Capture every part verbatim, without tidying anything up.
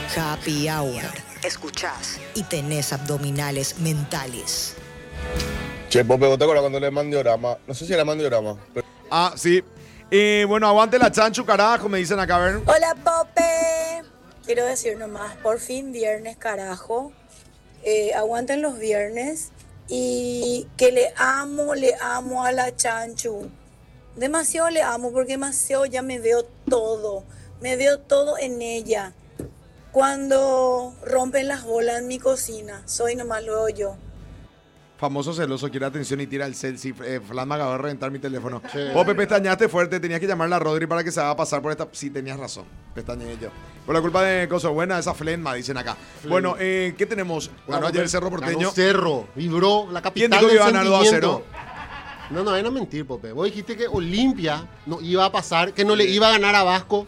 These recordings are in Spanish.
Happy Hour. Escuchás y tenés abdominales mentales. Che, Pope, ¿vos te acuerdas cuando le mandé diorama? No sé si era mandiorama. Pero... Ah, sí. Eh, bueno, aguante la chanchu, carajo, me dicen acá, a ver. Hola, Pope. Quiero decir nomás, por fin viernes, carajo. Eh, aguanten los viernes. Y que le amo, le amo a la chanchu. Demasiado le amo porque demasiado ya me veo todo. Me veo todo en ella. Cuando rompen las bolas en mi cocina, soy nomás luego yo. Famoso celoso, quiere atención y tira el cel. Sí, eh, Flan me acabó de reventar mi teléfono. Sí. Pope, pestañaste fuerte, tenías que llamarle a Rodri para que se haga pasar por esta... Sí, tenías razón, pestañeé yo. Por la culpa de cosas buenas, esa flenma, dicen acá. Flen. Bueno, eh, ¿qué tenemos? Ganó ayer el Cerro Porteño. Ganó Cerro, vibró la capital. ¿Quién dijo que iba a ganar dos a cero? No, no, vayan a mentir, Pope. Vos dijiste que Olimpia no iba a pasar, que no le iba a ganar a Vasco.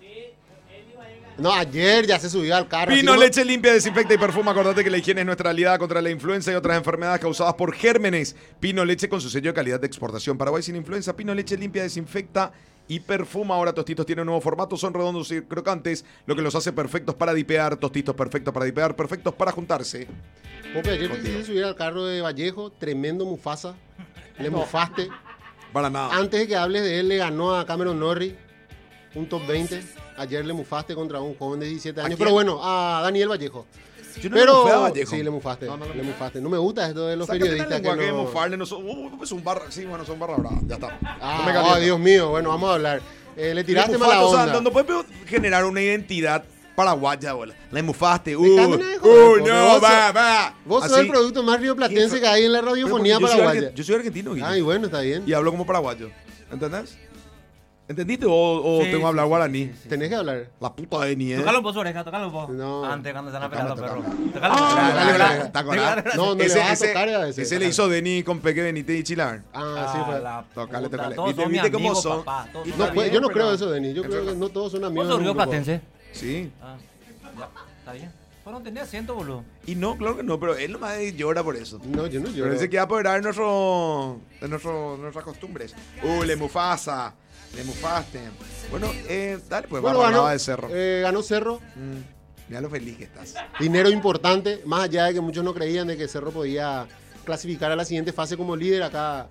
No, ayer ya se subió al carro. Pino, leche limpia, desinfecta y perfuma. Acordate que la higiene es nuestra aliada contra la influenza y otras enfermedades causadas por gérmenes. Pino Leche con su sello de calidad de exportación. Paraguay sin influenza. Pino Leche limpia, desinfecta y perfuma. Ahora Tostitos tiene un nuevo formato. Son redondos y crocantes, lo que los hace perfectos para dipear. Tostitos perfectos para dipear, perfectos para juntarse. Pope, ayer te hiciste subir al carro de Vallejo. Tremendo Mufasa. Le mufaste. Para nada. Antes de que hables de él, le ganó a Cameron Norrie un top veinte. Ayer le mufaste contra un joven de diecisiete años. Pero bueno, a Daniel Vallejo. Yo no pero, le mufé a Vallejo. Sí, le mufaste. No, no, le le mufaste. No me gusta esto de los Sácate periodistas que, que no... mufarle, no son, uh, es un barra, sí, bueno, son barra brava. Ya está. Ah, no oh, Dios mío. Bueno, vamos a hablar. Eh, le tiraste mala onda. O sea, no, no puedes generar una identidad paraguaya, bola. Le mufaste. Uh, uh, uh no, va, va. Vos sos el producto más rioplatense que hay en la radiofonía paraguaya. Yo, yo soy argentino, Guille. Ay, bueno, está bien. Y hablo como paraguayo. ¿Entendés? ¿Entendiste? ¿O, o sí, tengo que hablar guaraní? Sí, sí. Tenés que hablar. La puta de ni, ¿eh? Tocalo un poco su oreja, tocalo un poco. No. Antes, cuando están peleando, perro. Tocalo un poco. No, no ese, le vas ese, a tocar a ese. Ese le hizo Denny con Peque Benítez y Chilar. Ah, sí fue. Tocale, tocale. ¿Viste, ¿viste cómo son? No, pues, yo no creo eso, Denny. Yo creo que no todos son amigos. ¿Vos sos rioplatense? Sí. Ah, ya, está bien. Pues no tenía acento, boludo. Y no, claro que no, pero él nomás llora por eso. No, yo no lloro. Pero él se queda apoderar de, nuestro, de nuestro, nuestras costumbres. Uh, le Mufasa. Le mufaste. Bueno, eh, dale, pues bueno, barra ganó, de Cerro. Eh, ganó Cerro. Mm, mira lo feliz que estás. Dinero importante, más allá de que muchos no creían de que Cerro podía clasificar a la siguiente fase como líder. Acá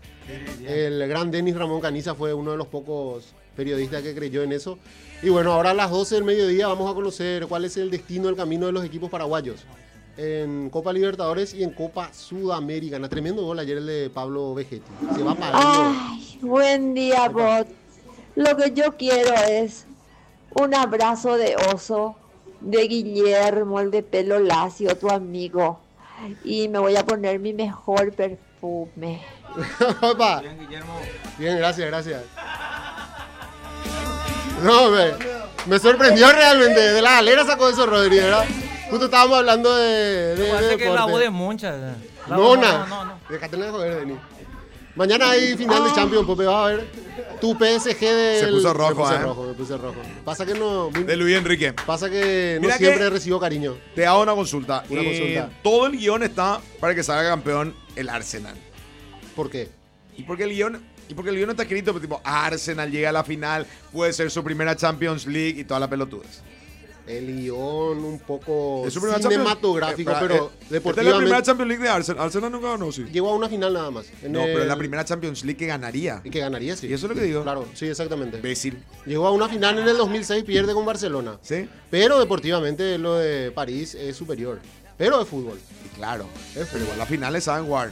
el gran Denis Ramón Caniza fue uno de los pocos periodistas que creyó en eso. Y bueno, ahora a las doce del mediodía vamos a conocer cuál es el destino, el camino de los equipos paraguayos en Copa Libertadores y en Copa Sudamericana. Tremendo gol ayer el de Pablo Vegetti. Se va pagando. Ay, buen día, Bot. Lo que yo quiero es un abrazo de oso de Guillermo, el de pelo lacio, tu amigo. Y me voy a poner mi mejor perfume. Opa. Bien, Guillermo. Bien, gracias, gracias. No, me, me sorprendió realmente. De la galera sacó eso, Rodri, ¿verdad? Justo estábamos hablando de, de, de de que la voz de Moncha. No, no, no, no. Déjate de joder, Denis. Mañana hay final de Champions, Pope, vas a ver. Tu P S G de. Se puso rojo, me puse eh. rojo, me puse rojo. Pasa que no. De Luis Enrique. Pasa que no Mira siempre que recibo cariño. Te hago una consulta. Una eh, consulta. Todo el guión está para que salga campeón el Arsenal. ¿Por qué? Y porque el guión, y porque el guión está escrito, tipo, Arsenal llega a la final, puede ser su primera Champions League y toda la pelotudez. El guión un poco es cinematográfico, Champions, pero eh, eh, deportivamente. Esta es la primera Champions League de Arsenal. Arsenal nunca ganó, sí. Llegó a una final nada más. No, el... pero es la primera Champions League que ganaría. Y que ganaría, sí. Y eso es lo que digo. Claro, sí, exactamente. Imbécil. Llegó a una final en el dos mil seis, pierde con Barcelona. Sí. Pero deportivamente lo de París es superior. Pero de fútbol. Y claro. Es pero igual las finales saben jugar.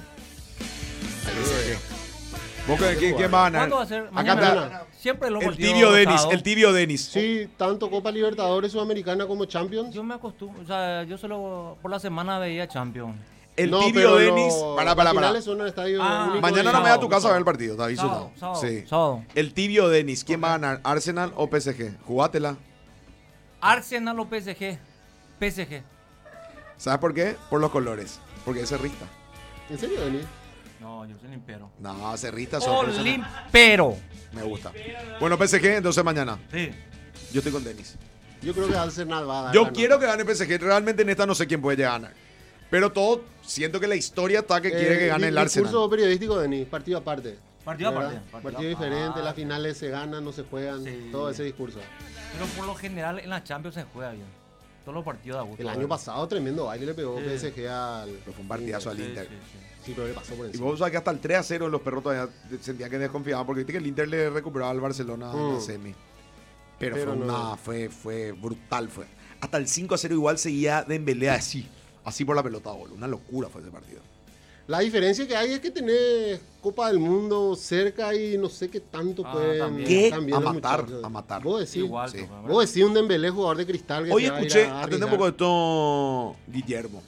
¿Vos quién, quién va a ganar? ¿Cuándo va a ser? Acá Mañana. está. Siempre lo El tibio Denis, el tibio Denis. Sí, tanto Copa Libertadores Sudamericana como Champions. Yo me acostumbro, o sea, yo solo por la semana veía Champions. El no, tibio Denis. Lo, para, para, para. Son en estadio ah, mañana no me da a tu casa a ver el partido, te aviso. Sábado, sábado, sí. sábado. El tibio Denis, ¿quién okay. va a ganar? ¿Arsenal o P S G? Jugátela. Arsenal o P S G. P S G. ¿Sabes por qué? Por los colores. Porque es cerrista. ¿En serio, Denis? No, yo soy limpero. No, cerrista son. Oh, limpero. Me gusta. Bueno, P S G, entonces mañana. Sí. Yo estoy con Denis. Yo creo que Arsenal va a dar. Yo ganar. quiero que gane P S G. Realmente en esta no sé quién puede ganar. Pero todo, siento que la historia está que eh, quiere que gane el Arsenal. Discurso periodístico, Denis, partido aparte. Partido aparte. Partido, partido diferente, ah. Las finales se ganan, no se juegan, sí. Todo ese discurso. Pero por lo general en la Champions se juega bien. Todos los partidos de Augusto. El año pasado tremendo baile le pegó Sí. P S G al... Pero fue un partidazo al Sí, Inter. sí, sí. Sí, pero le pasó por Y encima. vos sabés que hasta el tres a cero los perros todavía sentían que desconfiaban, porque viste que el Inter le recuperaba al Barcelona en la Mm. semi. Pero, Pero fue, no. una, fue, fue brutal. Fue. Hasta el cinco a cero igual seguía Dembélé así, así por la pelota, boludo. Una locura fue ese partido. La diferencia que hay es que tenés Copa del Mundo cerca y no sé qué tanto Ah, pueden... también. ¿Qué? también A los matar, muchachos. a matar. Vos decís, Igual, sí. toca, ¿verdad? vos decís un Dembélé jugador de cristal que Hoy se va a ir escuché, a atendé un arriesgar. poco de esto, Guillermo.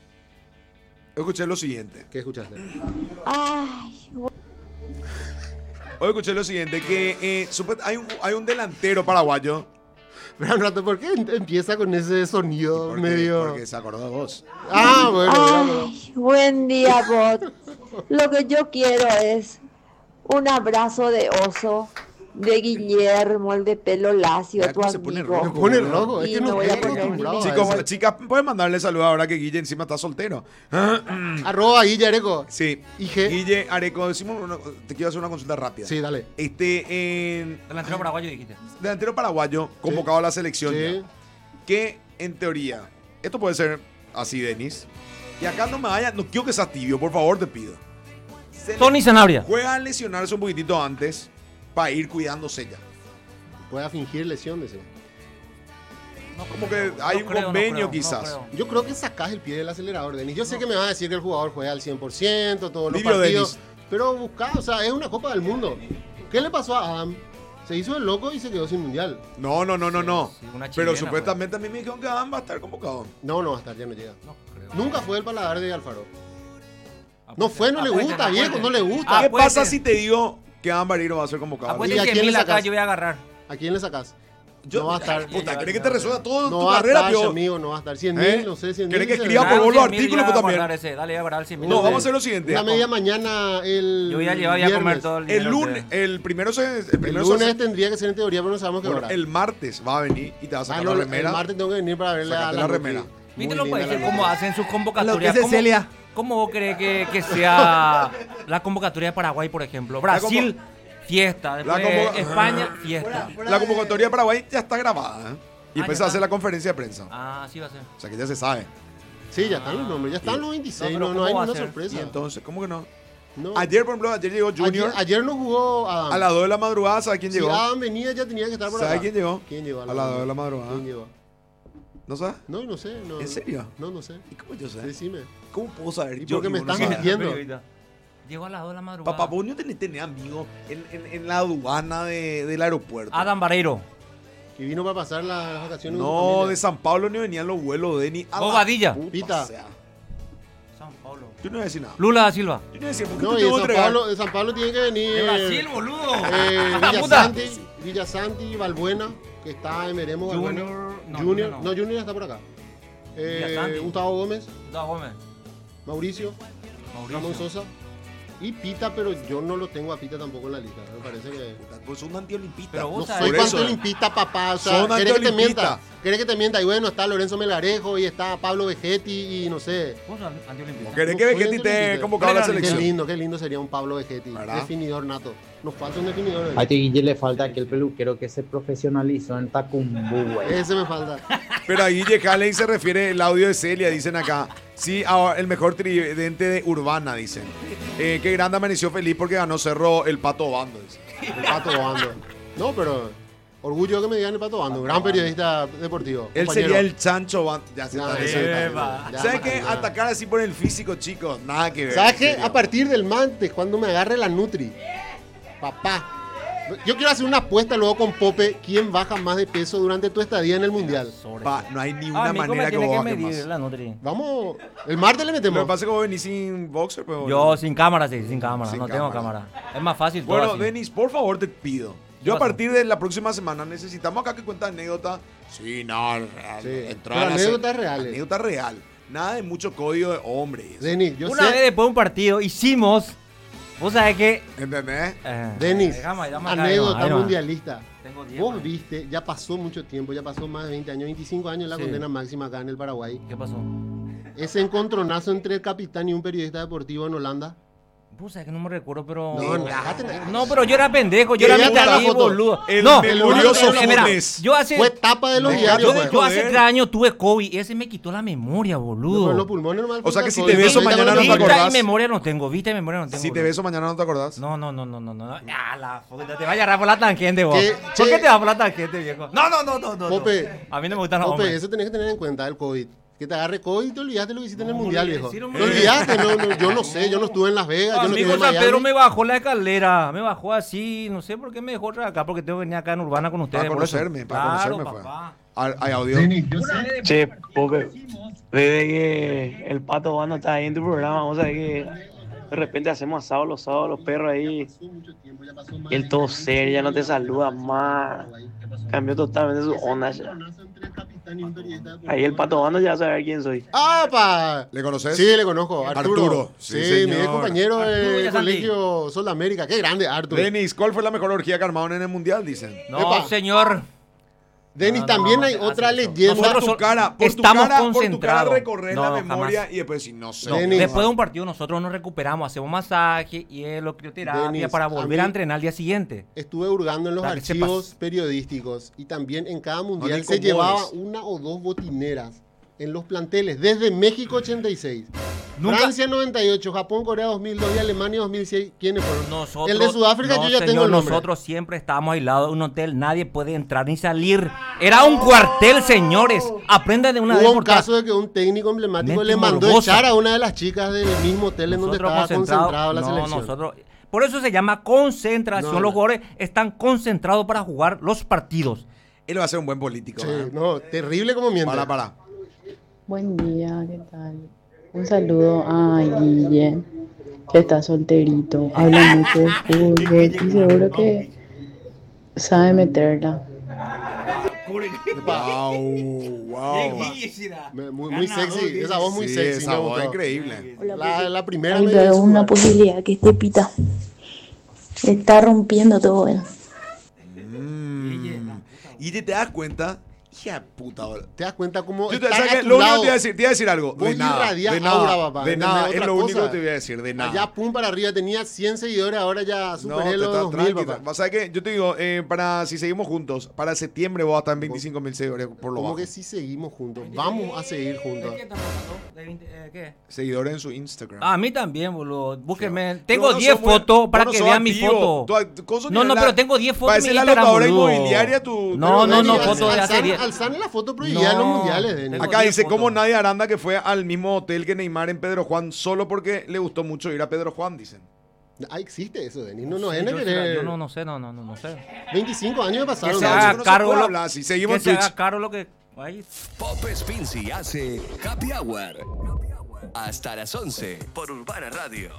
Escuché lo siguiente. ¿Qué escuchaste? Ay, Hoy escuché lo siguiente, que eh, supuest- hay, un, hay un delantero paraguayo. Pero un rato, ¿por qué em- empieza con ese sonido Porque, medio...? porque se acordó de vos. Ah, bueno, bueno. ay, buen día, Bot. Lo que yo quiero es un abrazo de oso de Guillermo, el de pelo lacio, Mira tu cómo se pone amigo. Me pone rojo, es Y que me no voy a estoy poner acostumbrado a Chicos, eso. chicas, pueden mandarle saludos ahora que Guille encima está soltero. Arroba ahí, Yareco. Sí. ¿Y qué? Guille, Areco, decimos una- te quiero hacer una consulta rápida. Sí, dale. Este, en Delantero paraguayo dijiste. delantero paraguayo, convocado a la selección Sí. ya, que en teoría, esto puede ser así, Denis, y acá no me vaya, no quiero que seas tibio, por favor, te pido. Se le- Tony Sanabria. Juega a lesionarse un poquitito antes para ir cuidándose ya. Pueda fingir lesión, decía. Como que hay un creo, no convenio creo, no quizás. creo. Yo creo que sacás el pie del acelerador, Denis. Yo sé que me vas a decir que el jugador juega al cien por ciento, todos los Livio partidos. Denis. Pero buscá, o sea, es una Copa del Mundo. ¿Qué le pasó a Adam? Se hizo el loco y se quedó sin mundial. No, no, no, no, no. Sí, una Pero chilena, supuestamente a mí me dijeron que Adam va a estar convocado. No, no, hasta ya no llega. No creo. Nunca fue el paladar de Alfaro. Apuesten, No fue, no le apuesten, gusta, viejo, apuesten. no le gusta. Ah, ¿Qué puede pasa ser. si te digo que Adam Barreiro va a ser convocado? ¿Y Apuesten a cien quién le mil acá, sacás? yo voy a agarrar. ¿A quién le sacás? Yo- no va a estar. Puta, Ya, ¿querés ya, que te ya. resuelva todo No tu va a carrera, estar, pio? amigo, no va a estar. cien ¿Eh? mil, no sé, cien mil. ¿Querés que se escriba verá. por vos los cien mil, artículos, yo pues, voy a también? guardar ese. Dale, voy a guardar cien mil. No, No, vamos a sé. hacer lo siguiente. Una media mañana el. Yo voy a llevar y a comer viernes. todo el El dinero. lunes, que- el primero se. El, El primero se lunes hace- tendría que ser en teoría, pero no sabemos qué bueno, hora. el martes va a venir y te va a Ah, sacar no, la el remera. martes tengo que venir para verle a Sacate la la Luqui. remera. Muy ¿Viste los linda países la cómo remera. hacen sus Lo convocatorias? que es ¿Cómo, Celia. ¿Cómo vos crees que, que sea la convocatoria de Paraguay, por ejemplo? Brasil, fiesta. Después convoca- España, fiesta. La convocatoria de Paraguay ya está grabada. ¿eh? Y Ah, después ya se hace está. la conferencia de prensa. Ah, sí va a ser. O sea que ya se sabe. Sí, ya están los nombres, ya están los veintiséis, No, no, pero no ¿cómo hay va a ninguna ser? sorpresa. Y entonces, ¿cómo que no? No. Ayer, por ejemplo, ayer llegó Junior. Ayer, ayer no jugó Adam. A las dos de la madrugada, ¿sabe quién Si llegó? Adam venía ya tenía que estar por ¿Sabe acá. quién llegó? ¿Quién llegó? A las dos de la madrugada. ¿Quién llegó? ¿No sabes? No, no sé. No, ¿En serio? No, no sé. ¿Y cómo yo sé? Decime. ¿Cómo puedo saber? ¿Y yo por qué me que vos estás no sabés? mintiendo? Llegó a las dos de la madrugada. Papá, vos no tenés, tenés amigos en, en, en la aduana de, del aeropuerto. Adam Barreiro. Que vino para pasar las las vacaciones con su No, familia. de San Pablo ni venían los vuelos de ni. a la Bobadilla. puta Pita. sea. San Paulo. Yo no voy a decir nada. Lula da Silva. Yo no voy a decir, ¿por qué No, te y de tengo que San, entregar? Pablo, de San Pablo tiene que venir. De Brasil, boludo. Eh, Puta. Villasanti, Villasanti, Valbuena, que está en Veremos. Valbuena. Junior. No, Junior, no. no, Junior está por acá. Eh, Villasanti. Gustavo Gómez, Da Gómez. Mauricio, Mauricio. Ramón Sosa y Pita, pero yo no lo tengo a Pita tampoco en la lista. Me parece que. Pues son antiolimpista. Pero vos No sabés- soy Por eso. panteolimpista, papá. O sea, Son ¿querés que te antiolimpista. mienta? ¿Querés que te mienta? Y bueno, está Lorenzo Melarejo y está Pablo Vegetti y no sé. Vos sos antiolimpista. ¿Querés No que soy Vegetti esté antiolimpista. convocado a la Qué Qué selección? lindo, qué lindo sería un Pablo Vegetti. ¿Verdad? Definidor nato. Nos falta un definidor. A este Guille le falta aquel peluquero que se profesionalizó en Tacumbú, güey. Ese me falta. Pero ahí Guille Halley se refiere el audio de Celia, dicen acá. Sí, ahora el mejor tridente de Urbana, dicen. Eh, qué grande amaneció feliz porque ganó Cerro el Pato Bando, dice. El Pato Bando. No, pero orgullo que me digan el Pato Bando. Gran periodista deportivo. Él compañero. sería el Chancho Bando. Ya se No, está ese diciendo. Eva. ya, ¿Sabes qué? ya. Atacar así por el físico, chicos, nada que ver. ¿Sabes en qué? serio. A partir del martes, cuando me agarre la Nutri, papá, yo quiero hacer una apuesta luego con Pope. ¿Quién baja más de peso durante tu estadía en el Mundial? Pa, no hay ni una Ah, Mico manera me que tiene vos que bajes medir más. la Nutri. Vamos, el martes le Lo metemos. que pasa es que vos venís sin boxer, pero... Yo sin cámara, sí, sin cámara. Sin no tengo cámara. cámara. Es más fácil todo Bueno, así. Denis, por favor, te pido. Yo a pasó? partir de la próxima semana necesitamos acá que cuente anécdota. Sí, no, real, Sí, entró pero a la anécdotas se- reales. Anécdota real. Nada de mucho código de hombre. y eso. Denis, yo Una sé. vez después de un partido hicimos. Vos sabés que. ¿Entendés? Eh, Denis, déjame, déjame acá, anécdota ahí nomás. mundialista. Tengo diez, Vos man. viste, ya pasó mucho tiempo, ya pasó más de veinte años, veinticinco años la Sí. condena máxima acá en el Paraguay. ¿Qué pasó? Ese encontronazo entre el capitán y un periodista deportivo en Holanda. Pues es que no me recuerdo, pero. No, nada, tenés- No, pero yo era pendejo, yo ¿Qué era día mitad está la ahí, foto? boludo. El no, memorioso eh, mira, Funes. yo hace. Fue tapa de los Deja- diarios, Yo, pues. yo hace Joder. tres años tuve COVID y ese me quitó la memoria, No, boludo. pero los pulmones nomás O sea que fue si COVID. te beso Ahorita mañana con no los te Vista acordás. y memoria no tengo, vista y memoria no tengo. Si te boludo. beso mañana no te acordás. No, no, no, no, no, no. Ah, la foto, te va a agarrar por la tangente, vos. ¿Qué? ¿Por Che. qué te vas por la tangente, viejo? No, no, no, no, no. Pope, no. A mí no me gustan los Pope, hombres. eso tenés que tener en cuenta, el COVID. Que te agarre COVID y te olvidaste lo que hiciste en el No, Mundial, hombre, viejo. sí, Te hombre. olvidaste, no, no, yo no sé, yo no estuve en Las Vegas, yo no estuve Amigo en San Miami. Pedro me bajó la escalera, me bajó así, no sé por qué me dejó otra acá, porque tengo que venir acá en Urbana con ustedes. Para por eso. conocerme, para Claro, conocerme fue. papá. Ah, Hay audio. Che, Pope, desde que el Pato Bando está ahí en tu programa, vamos a ver que de repente hacemos asado los sábados, los perros ahí, y el todo serio, ya no te saluda más, cambió totalmente su onda ya. Ahí el Pato Bando ya va a saber quién soy. ¡Apa! ¿Le conoces? Sí, le conozco, Arturo. Arturo, sí, Sí, señor. mi ex compañero Arturo del Villasanti. colegio Sol de América. Qué grande, Arturo. Denis, ¿cuál fue la mejor orgía que armaron en el mundial? Dicen. No, Epa. señor. Denis, No, no, también no, hay no, otra hace eso. leyenda. Por Nosotros tu so- cara, por tu estamos cara, por tu cara concentrados. recorrer No, la jamás. memoria y después decir, no sé. No, Denis. después de un partido nosotros nos recuperamos, hacemos masaje, hielo, crioterapia Denis, para a volver a, mí- entrenar al día siguiente. Estuve hurgando en los Para que archivos sepas. periodísticos y también en cada No mundial te se llevaba incomodes. una o dos botineras en los planteles, desde México ochenta y seis, Nunca- Francia noventa y ocho, Japón, Corea dos mil dos y Alemania dos mil seis. ¿Quiénes fueron? Nosotros, el de Sudáfrica no, yo ya señor, tengo el nombre. Nosotros siempre estábamos aislados de un hotel, nadie puede entrar ni salir. Era un cuartel, señores. Aprendan de una vez Hubo un por todas. caso de que un técnico emblemático Mente le mandó morbosa. echar a una de las chicas del mismo hotel en donde Nosotros estaba concentrados- concentrada la no, selección. nosotros- por eso se llama concentración. No, Los no. jugadores están concentrados para jugar los partidos. Él va a ser un buen político. Sí, ¿verdad? no, terrible como miente. Para, para. Buen día, ¿qué tal? Un saludo a Guille, que está solterito, habla mucho de fútbol y seguro que sabe meterla. Wow, wow. Me- Muy, muy sexy, esa voz muy Sí, sexy. esa me voz gustó. increíble. La, la primera Hay me pero hizo una jugar. posibilidad que este pita está rompiendo todo. ¿eh? Mm. Y te, te das cuenta, hija de puta. boludo. ¿Te das cuenta cómo Yo te- estar ¿sabes qué? a tu Lo único lado? que te iba a decir, te iba a decir algo. Vos De nada, irradiás de nada, aura, papá, de ¿entendés? nada. Es Otra lo único cosa. que te voy a decir, de nada. Allá, pum, para arriba, tenía cien seguidores, ahora ya No, superé te los estás dos mil, tranqui. papá. ¿Sabes qué? Yo te digo, eh, para si seguimos juntos, para septiembre vos vas a estar en veinticinco mil seguidores por lo Como bajo. que si seguimos juntos, vamos a seguir juntos. ¿Qué? Seguidores en su Instagram. A mí también, boludo. Búsquenme. Pero Tengo vos no diez sos muy- fotos para vos no que sos vean mi activo. foto. Tú act- cosa No, que no, la- pero tengo diez fotos en parece mi la Instagram, locadora boludo. inmobiliaria tu- No, pero no, no, Denis, fotos de hace Alzan, diez. alzan la foto prohibida en los No. mundiales, Denis. Tengo Acá diez dice, fotos. como Nadia Aranda que fue al mismo hotel que Neymar en Pedro Juan solo porque le gustó mucho ir a Pedro Juan, dicen. Ah, existe eso, Denis. No nos Sí, es de yo, querer. yo no, no sé, no, no, no, no sé. veinticinco años me Que pasaron. se ¿no? haga eso no se cargo puede lo, hablar así. Seguimos que en se haga Twitch. caro lo que... Ay, Pop Spincy hace Happy Hour. Hasta las once por Urbana Radio.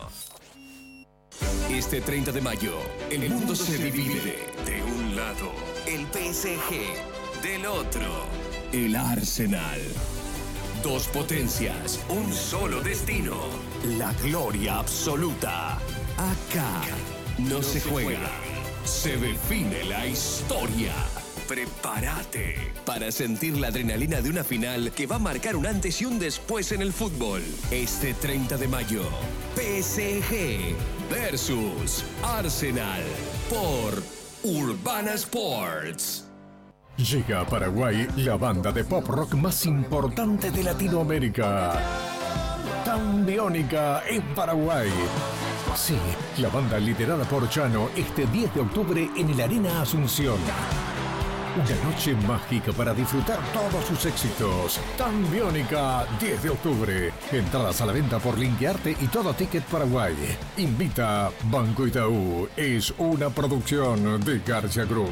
Este treinta de mayo, el mundo se divide. De un lado, el P S G. Del otro, el Arsenal. Dos potencias, un solo destino. La gloria absoluta. Acá no se juega, se define la historia. Prepárate para sentir la adrenalina de una final que va a marcar un antes y un después en el fútbol. Este treinta de mayo, P S G versus Arsenal por Urbana Sports. Llega a Paraguay la banda de pop rock más importante de Latinoamérica. Tambiónica en Paraguay. Sí, la banda liderada por Chano este diez de octubre en el Arena Asunción. Una noche mágica para disfrutar todos sus éxitos. Tambiónica, diez de octubre. Entradas a la venta por Linkearte y Todo Ticket Paraguay. Invita Banco Itaú. Es una producción de García Group.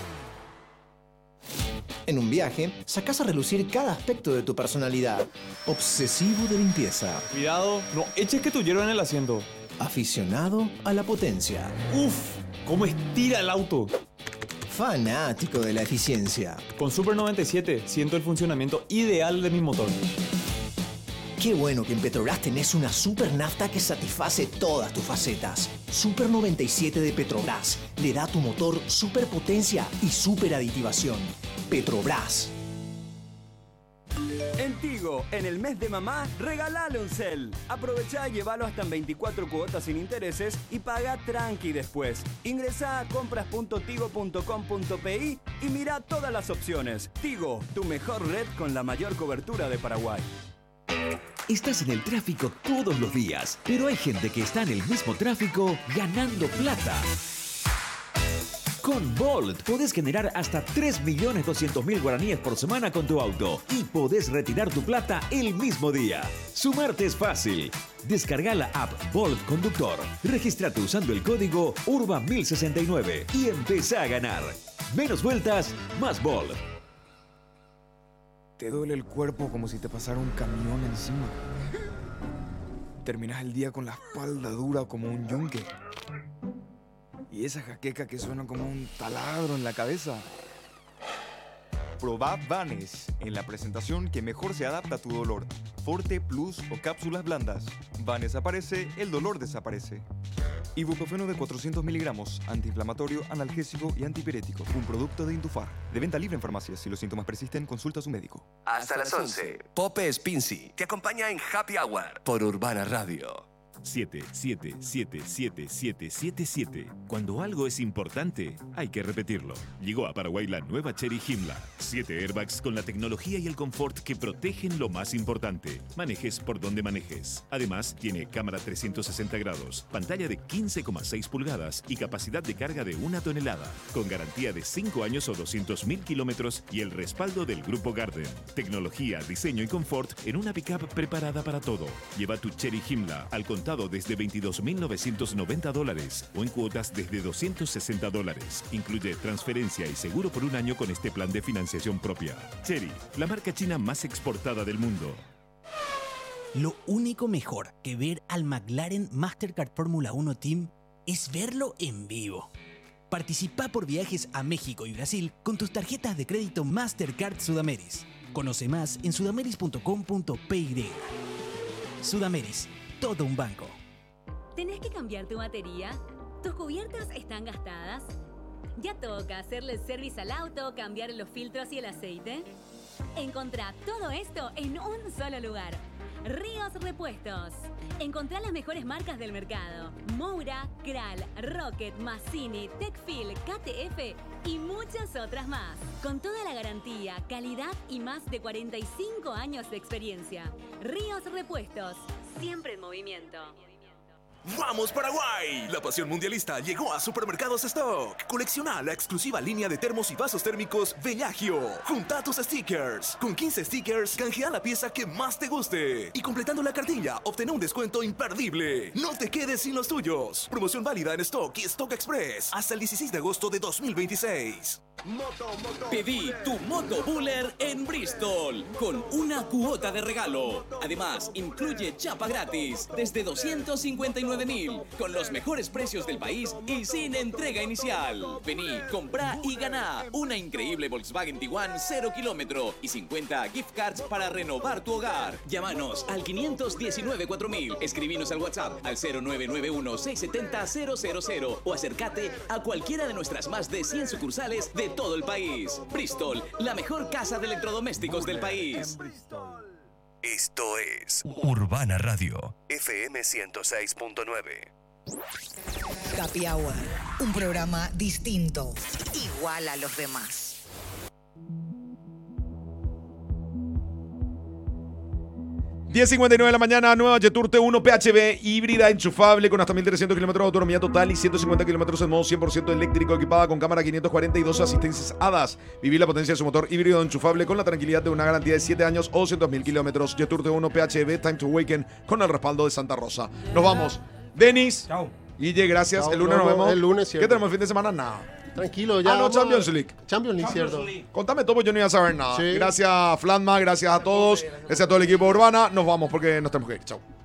En un viaje, sacás a relucir cada aspecto de tu personalidad. Obsesivo de limpieza. Cuidado, no eches que tu hierba en el asiento. Aficionado a la potencia. Uf, cómo estira el auto. Fanático de la eficiencia. Con Super noventa y siete siento el funcionamiento ideal de mi motor. Qué bueno que en Petrobras tenés una super nafta que satisface todas tus facetas. Super noventa y siete de Petrobras le da a tu motor super potencia y super aditivación. Petrobras. En En Tigo, en el mes de mamá, regalale un cel. Aprovechá y llévalo hasta en veinticuatro cuotas sin intereses y paga tranqui después. Ingresá a compras punto tigo punto com punto pi y mira todas las opciones. Tigo, tu mejor red con la mayor cobertura de Paraguay. Estás en el tráfico todos los días, pero hay gente que está en el mismo tráfico ganando plata. Con Bolt podés generar hasta tres millones doscientos mil guaraníes por semana con tu auto y podés retirar tu plata el mismo día. Sumarte es fácil. Descarga la app Bolt Conductor, registrate usando el código U R B A mil sesenta y nueve y empezá a ganar. Menos vueltas, más Bolt. Te duele el cuerpo como si te pasara un camión encima. Terminas el día con la espalda dura como un yunque. Y esa jaqueca que suena como un taladro en la cabeza. Probá Vanes en la presentación que mejor se adapta a tu dolor. Forte, Plus o cápsulas blandas. Vanes aparece, el dolor desaparece. Ibuprofeno de cuatrocientos miligramos, antiinflamatorio, analgésico y antipirético. Un producto de Indufar. De venta libre en farmacias. Si los síntomas persisten, consulta a su médico. Hasta las once, Pope Spincy te acompaña en Happy Hour por Urbana Radio. siete siete siete siete siete siete siete. Cuando algo es importante, hay que repetirlo. Llegó a Paraguay la nueva Chery Himla. Siete airbags con la tecnología y el confort que protegen lo más importante. Manejes por donde manejes. Además, tiene cámara trescientos sesenta grados, pantalla de quince coma seis pulgadas y capacidad de carga de una tonelada. Con garantía de cinco años o doscientos mil kilómetros y el respaldo del Grupo Garden. Tecnología, diseño y confort en una pickup preparada para todo. Lleva tu Chery Himla al contado desde veintidós mil novecientos noventa dólares o en cuotas desde doscientos sesenta dólares. Incluye transferencia y seguro por un año con este plan de financiación propia. Chery, la marca china más exportada del mundo. Lo único mejor que ver al McLaren Mastercard Fórmula uno Team es verlo en vivo. Participa por viajes a México y Brasil con tus tarjetas de crédito Mastercard Sudameris. Conoce más en sudameris punto com punto py. Sudameris, todo un banco. ¿Tenés que cambiar tu batería? ¿Tus cubiertas están gastadas? ¿Ya toca hacerle el service al auto, cambiar los filtros y el aceite? Encontrá todo esto en un solo lugar. Ríos Repuestos. Encontrá las mejores marcas del mercado. Moura, Kral, Rocket, Massini, Techfil, K T F y muchas otras más. Con toda la garantía, calidad y más de cuarenta y cinco años de experiencia. Ríos Repuestos. Siempre en movimiento. ¡Vamos Paraguay! La pasión mundialista llegó a Supermercados Stock. Colecciona la exclusiva línea de termos y vasos térmicos Bellagio. Junta tus stickers. Con quince stickers, canjea la pieza que más te guste. Y completando la cartilla, obtén un descuento imperdible. No te quedes sin los tuyos. Promoción válida en Stock y Stock Express hasta el dieciséis de agosto de dos mil veintiséis. Moto, moto, Pedí tu Moto Buller en Bristol con una cuota de regalo. Además, incluye chapa gratis desde doscientos cincuenta y nueve mil con los mejores precios del país y sin entrega inicial. Vení, comprá y ganá una increíble Volkswagen Tiguan cero kilómetro y cincuenta gift cards para renovar tu hogar. Llámanos al quinientos diecinueve cuatro mil, escribinos al WhatsApp al cero nueve nueve uno seis siete cero cero cero cero o acércate a cualquiera de nuestras más de cien sucursales de todo el país. Bristol, la mejor casa de electrodomésticos del país. Esto es Urbana Radio, F M ciento seis punto nueve. Happy Hour, un programa distinto, igual a los demás. diez cincuenta y nueve de la mañana, nueva Jetour T uno P H V híbrida enchufable con hasta mil trescientos kilómetros de autonomía total y ciento cincuenta kilómetros en modo cien por ciento eléctrico, equipada con cámara quinientos cuarenta y dos asistencias A D A S. Vivir la potencia de su motor híbrido enchufable con la tranquilidad de una garantía de siete años o doscientos mil kilómetros. Jetour T uno P H V Time to Awaken con el respaldo de Santa Rosa. Nos vamos. Denis. Chao. Guille, gracias. Chao, el lunes nos nos vemos vemos. el lunes, ¿cierto? ¿Qué tenemos el fin de semana? Nada. Tranquilo, ya. Ah, no, vamos- Champions League. Champions League, cierto. Contame todo, yo no iba a saber nada. Sí. Gracias, Flatma, gracias a todos, gracias a todo el equipo Urbana. Nos vamos porque nos tenemos que ir. Chao.